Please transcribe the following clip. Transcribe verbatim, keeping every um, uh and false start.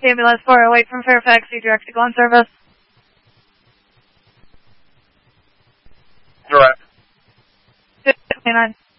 Ambulance four oh eight from Fairfax, you direct to go on service. Direct. fifty-nine.